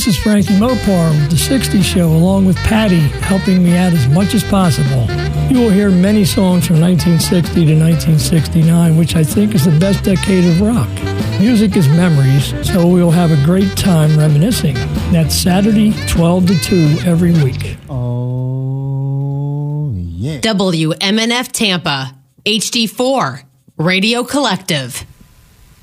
is Frankie Mopar with The 60s Show, along with Patty, helping me out as much as possible. You will hear many songs from 1960 to 1969, which I think is the best decade of rock. Music is memories, so we'll have a great time reminiscing. That's Saturday, 12 to 2 every week. Oh, yeah. WMNF Tampa, HD4, Radio Collective.